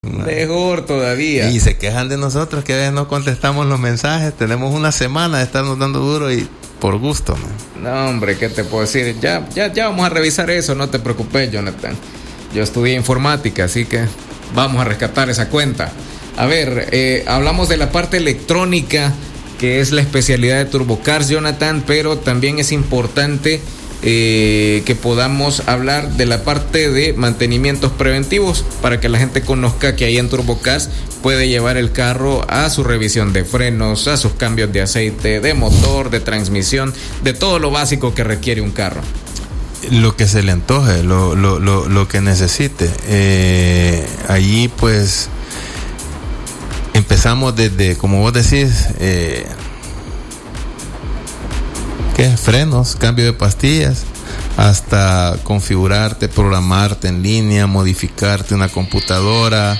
Mejor todavía. Y se quejan de nosotros que a veces no contestamos los mensajes. Tenemos una semana de estarnos dando duro y por gusto, man. No, hombre, ¿qué te puedo decir? Ya vamos a revisar eso, no te preocupes, Jonathan. Yo estudié informática, así que vamos a rescatar esa cuenta. A ver, hablamos de la parte electrónica, que es la especialidad de TurboCars, Jonathan, pero también es importante que podamos hablar de la parte de mantenimientos preventivos para que la gente conozca que ahí en TurboCars puede llevar el carro a su revisión de frenos, a sus cambios de aceite, de motor, de transmisión, de todo lo básico que requiere un carro. Lo que se le antoje, lo que necesite. Allí pues empezamos desde, como vos decís, frenos, cambio de pastillas, hasta configurarte, programarte en línea, modificarte una computadora,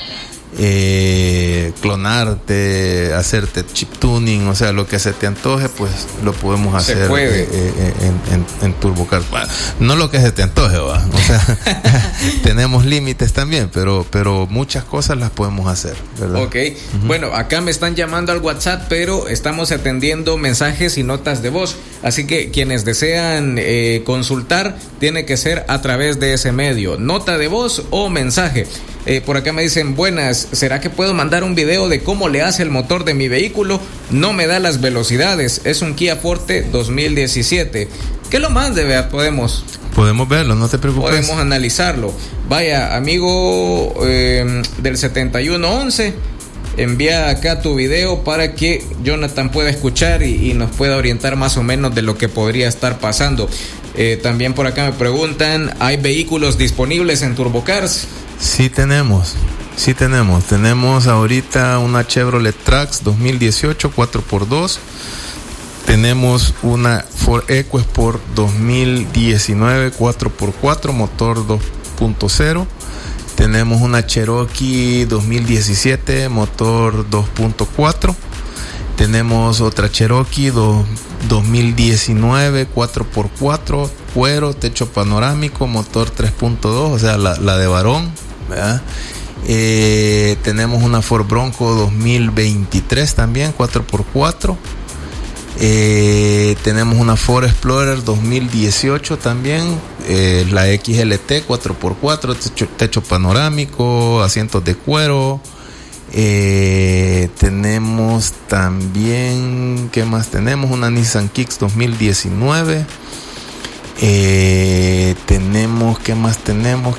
clonarte, hacerte chip tuning, o sea, lo que se te antoje, pues lo podemos hacer. Se puede. En TurboCars. Bueno, no lo que se te antoje, ¿va? O sea, tenemos límites también, pero muchas cosas las podemos hacer, ¿verdad? Ok. Bueno, acá me están llamando al WhatsApp, pero estamos atendiendo mensajes y notas de voz, así que quienes desean consultar, tiene que ser a través de ese medio, nota de voz o mensaje. Por acá me dicen, buenas, ¿será que puedo mandar un video de cómo le hace el motor de mi vehículo? No me da las velocidades, es un Kia Forte 2017. Que lo mande, vea, podemos verlo, no te preocupes. Podemos analizarlo. Vaya, amigo del 7111, envía acá tu video para que Jonathan pueda escuchar y nos pueda orientar más o menos de lo que podría estar pasando. También por acá me preguntan, ¿hay vehículos disponibles en TurboCars? Sí tenemos. Tenemos ahorita una Chevrolet Trax 2018 4x2. Tenemos una Ford EcoSport 2019 4x4, motor 2.0. Tenemos una Cherokee 2017, motor 2.4. Tenemos otra Cherokee 2019 4x4, cuero, techo panorámico, motor 3.2, o sea, la de varón, ¿verdad? Tenemos una Ford Bronco 2023 también, 4x4. Tenemos una Ford Explorer 2018 también, la XLT 4x4, techo panorámico, asientos de cuero. Tenemos también, ¿qué más tenemos? Una Nissan Kicks 2019. Tenemos, ¿qué más tenemos?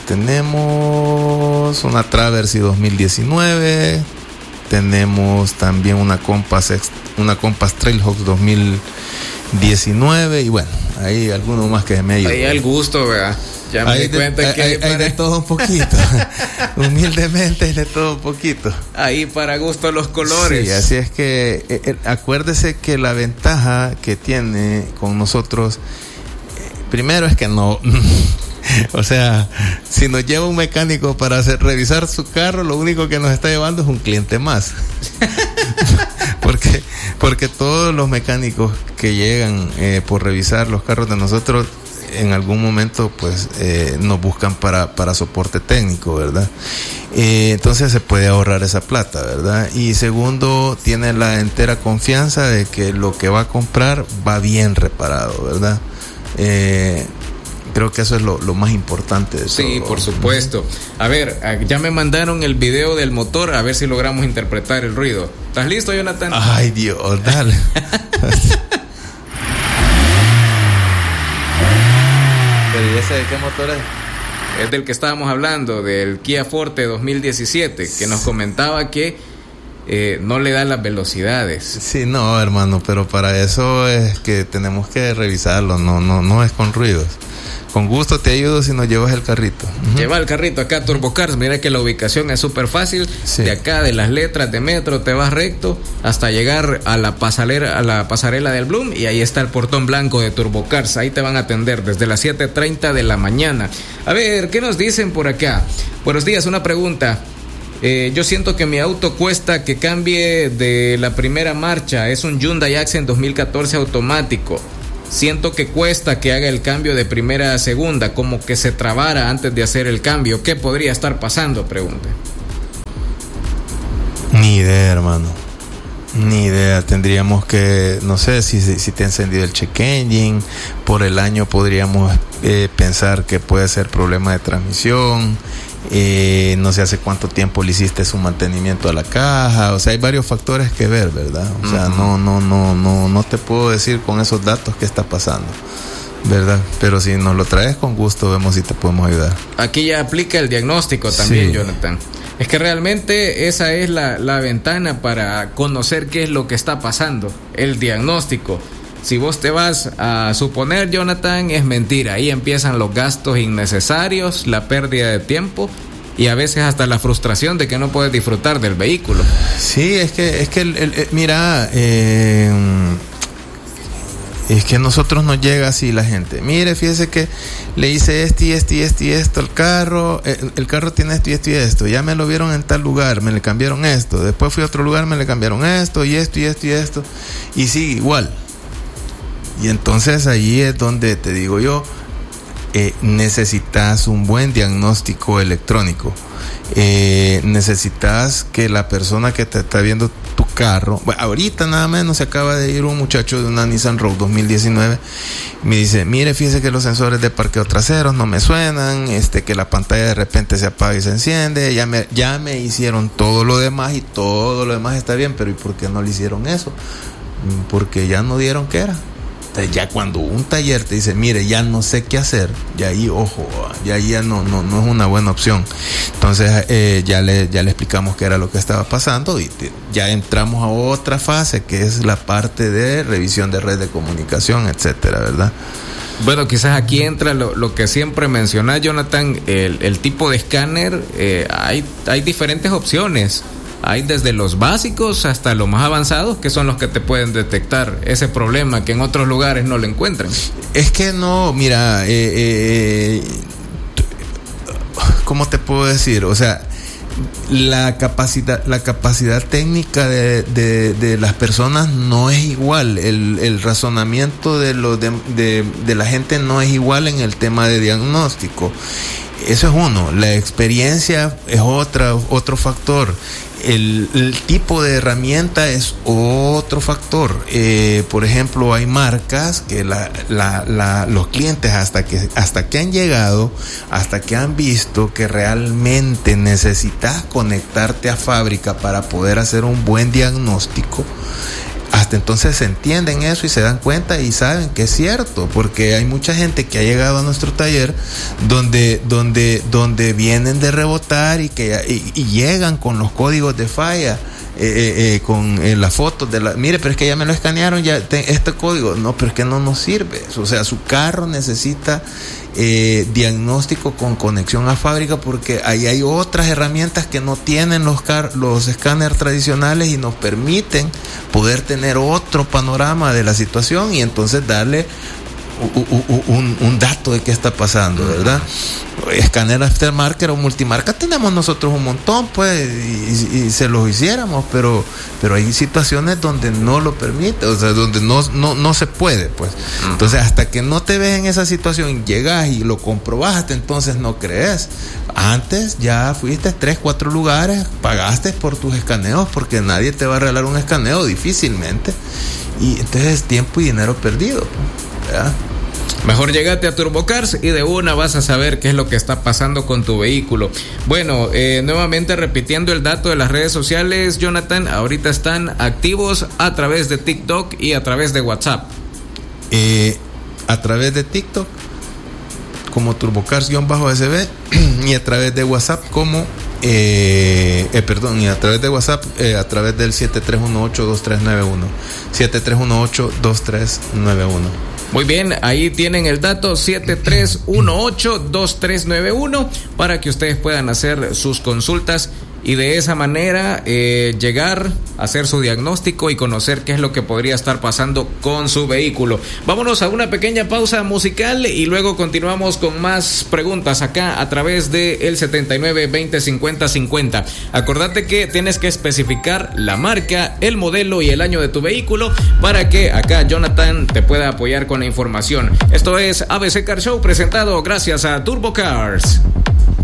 Una Traverse 2019. Tenemos también una Compass Trailhawk 2019. Y bueno, hay algunos más que me ayudan. Ahí al gusto, ¿verdad? Ya me di cuenta que hay de todo un poquito. Humildemente, de todo un poquito. Ahí para gusto los colores. Sí, así es que acuérdese que la ventaja que tiene con nosotros, primero es que no, o sea, si nos lleva un mecánico para revisar su carro, lo único que nos está llevando es un cliente más. porque todos los mecánicos que llegan por revisar los carros de nosotros, en algún momento pues nos buscan para soporte técnico, ¿verdad? Entonces se puede ahorrar esa plata, ¿verdad? Y segundo, tiene la entera confianza de que lo que va a comprar va bien reparado, ¿verdad? Creo que eso es lo más importante de todo. Sí, por supuesto. A ver, ya me mandaron el video del motor, a ver si logramos interpretar el ruido. ¿Estás listo, Jonathan? Ay, Dios, dale. ¿Pero y ese de qué motor es? Es del que estábamos hablando, del Kia Forte 2017, que nos comentaba que no le da las velocidades. Sí, no, hermano, pero para eso es que tenemos que revisarlo, no es con ruidos. Con gusto te ayudo si nos llevas el carrito. Lleva el carrito acá a TurboCars. Mira que la ubicación es súper fácil. Sí. De acá, de las letras de metro, te vas recto hasta llegar a la pasarela del Bloom, y ahí está el portón blanco de TurboCars. Ahí te van a atender desde las 7:30 de la mañana. A ver, ¿qué nos dicen por acá? Buenos días, una pregunta. Yo siento que mi auto cuesta que cambie de la primera marcha. Es un Hyundai Accent 2014 automático. Siento que cuesta que haga el cambio de primera a segunda, como que se trabara antes de hacer el cambio. ¿Qué podría estar pasando? Pregunta. Ni idea, hermano. Ni idea. Tendríamos que, no sé, si te ha encendido el check engine. Por el año podríamos pensar que puede ser problema de transmisión. No sé hace cuánto tiempo le hiciste su mantenimiento a la caja. O sea, hay varios factores que ver, ¿verdad? O sea, no te puedo decir con esos datos qué está pasando, ¿verdad? Pero si nos lo traes, con gusto vemos si te podemos ayudar. Aquí ya aplica el diagnóstico también, sí. Jonathan. Es que realmente esa es la ventana para conocer qué es lo que está pasando, el diagnóstico. Si vos te vas a suponer, Jonathan, es mentira. Ahí empiezan los gastos innecesarios, la pérdida de tiempo y a veces hasta la frustración de que no puedes disfrutar del vehículo. Sí, es que mira, es que a nosotros nos llega así la gente. Mire, fíjese que le hice esto al carro. El carro tiene esto y esto. Ya me lo vieron en tal lugar, me le cambiaron esto. Después fui a otro lugar, me le cambiaron esto y esto. Y sí, igual. Y entonces ahí es donde te digo yo, necesitas un buen diagnóstico electrónico. Necesitas que la persona que te está viendo tu carro, bueno, ahorita nada menos se acaba de ir un muchacho de una Nissan Rogue 2019, me dice, mire, fíjese que los sensores de parqueo traseros no me suenan, que la pantalla de repente se apaga y se enciende, ya me hicieron todo lo demás y todo lo demás está bien, pero ¿y por qué no le hicieron eso? Porque ya no dieron qué era. Ya cuando un taller te dice, mire, ya no sé qué hacer, ya ahí, ojo, ya no es una buena opción. Entonces ya le explicamos qué era lo que estaba pasando y ya entramos a otra fase que es la parte de revisión de red de comunicación, etcétera, ¿verdad? Bueno, quizás aquí entra lo que siempre menciona Jonathan, el tipo de escáner. Hay diferentes opciones. Hay desde los básicos hasta los más avanzados, que son los que te pueden detectar ese problema que en otros lugares no lo encuentran. Es que no, mira, ¿cómo te puedo decir? O sea, la capacidad técnica de las personas no es igual. El razonamiento de la gente no es igual en el tema de diagnóstico. Eso es uno. La experiencia es otro factor. El tipo de herramienta es otro factor. Por ejemplo, hay marcas que los clientes hasta que han llegado, hasta que han visto que realmente necesitas conectarte a fábrica para poder hacer un buen diagnóstico, hasta entonces entienden eso y se dan cuenta y saben que es cierto, porque hay mucha gente que ha llegado a nuestro taller donde vienen de rebotar y llegan con los códigos de falla, con las fotos mire, pero es que ya me lo escanearon, este código, no, pero es que no nos sirve. O sea, su carro necesita diagnóstico con conexión a fábrica, porque ahí hay otras herramientas que no tienen los escáneres tradicionales y nos permiten poder tener otro panorama de la situación y entonces darle un dato de qué está pasando, ¿verdad? Escáner aftermarket o multimarca tenemos nosotros un montón, pues, y se los hiciéramos, pero hay situaciones donde no lo permite, o sea, donde no se puede, pues. Entonces, hasta que no te ves en esa situación, llegas y lo comprobaste, entonces no crees. Antes ya fuiste 3-4 lugares, pagaste por tus escaneos, porque nadie te va a regalar un escaneo, difícilmente, y entonces es tiempo y dinero perdido, pues, ¿verdad? Mejor llegate a TurboCars y de una vas a saber qué es lo que está pasando con tu vehículo. Bueno, nuevamente repitiendo el dato de las redes sociales, Jonathan, ahorita están activos a través de TikTok y a través de WhatsApp. A través de TikTok como TurboCars-SB y a través de WhatsApp como y a través de WhatsApp a través del 7318-2391 7318-2391. Muy bien, ahí tienen el dato 7318-2391 para que ustedes puedan hacer sus consultas y de esa manera llegar a hacer su diagnóstico y conocer qué es lo que podría estar pasando con su vehículo. Vámonos a una pequeña pausa musical y luego continuamos con más preguntas acá a través de el 79205050. Acordate que tienes que especificar la marca, el modelo y el año de tu vehículo para que acá Jonathan te pueda apoyar con la información. Esto es ABC Car Show presentado gracias a TurboCars.